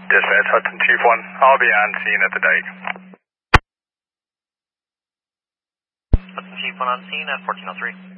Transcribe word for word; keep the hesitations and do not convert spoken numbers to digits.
Dispatch, Hudson Chief one. I'll be on scene at the dike. Hudson Chief one on scene at fourteen oh three.